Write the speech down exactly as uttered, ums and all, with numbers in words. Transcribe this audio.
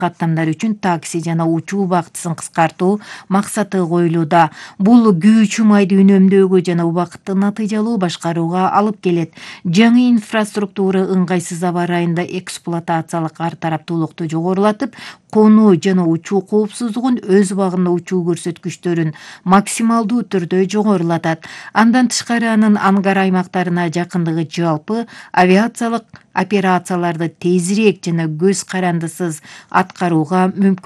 каттамдар үчүн такси жана учуу убактысын кыскартуу максаты коюлууда. Бул күйүүчү майды үнөмдөөгө жана убакытты натыйжалуу башкарууга алып келет. Жаңы инфраструктура ыңгайсыз аба ырайында эксплуатациялык ар тараптуулукту жогорулатып, конуу жана учуу коопсуздугун өз убагында учуу көрсөткүчтөрүн максималдуу түрдө жогорулатат. Андан тышкары анын ангар аймактарына жакындыгы жалпы авиациялык операцияларды тезирээк жана көз карандысыз аткарууга мүмкүн